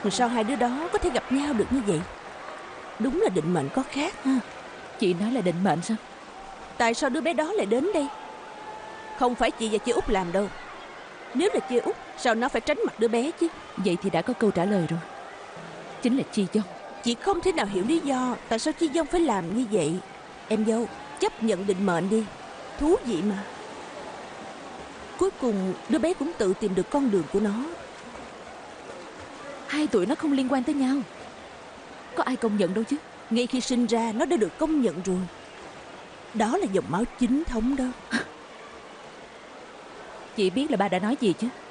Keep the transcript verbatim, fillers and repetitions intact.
Rồi sao hai đứa đó có thể gặp nhau được như vậy? Đúng là định mệnh có khác ha. Chị nói là định mệnh sao? Tại sao đứa bé đó lại đến đây? Không phải chị và chị Út làm đâu. Nếu là chị Út, sao nó phải tránh mặt đứa bé chứ? Vậy thì đã có câu trả lời rồi. Chính là Chi Dông. Chị không thể nào hiểu lý do tại sao Chi Dông phải làm như vậy. Em dâu, chấp nhận định mệnh đi. Thú vị mà. Cuối cùng đứa bé cũng tự tìm được con đường của nó. Hai tụi nó không liên quan tới nhau. Có ai công nhận đâu chứ. Ngay khi sinh ra nó đã được công nhận rồi. Đó là dòng máu chính thống đó. Chị biết là ba đã nói gì chứ?